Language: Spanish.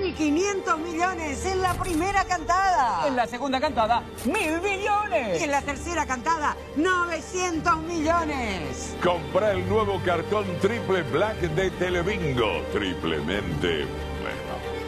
1.500 millones en la primera cantada. En la segunda cantada, 1.000 millones. Y en la tercera cantada, 900 millones. Compra el nuevo cartón triple Black de Telebingo. Triplemente